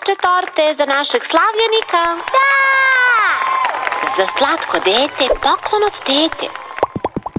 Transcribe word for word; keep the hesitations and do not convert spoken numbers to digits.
pače torte za našeg slavljenika? Da! Za slatko dete poklon od tete.